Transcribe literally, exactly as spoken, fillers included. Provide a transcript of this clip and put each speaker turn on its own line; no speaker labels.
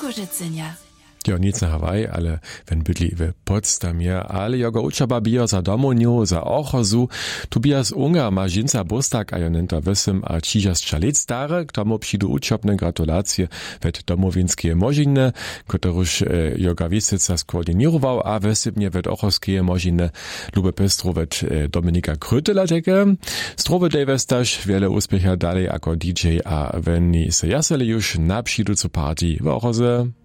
Łużycynia.
Jo, nic na Hawaii, ale wenn bydli w Potsdamie, ale jogo uczaba bio za domonio, za ochozu, tu bias unga ma žinca bostak, a jonenta wysym, a čižas čalec stare, k tomu přidu učobne gratulacje wet domowinskie możinne, któryż e, joga Wiesica skoordynirował, a wysybnie wet ochoskie możinne lube pestro wet e, Dominika Krötela deke. Strowe dejwestaż, wiele uspiecha dalej jako D J, a wenn ni se jasele już na přidu zu party w ochoze.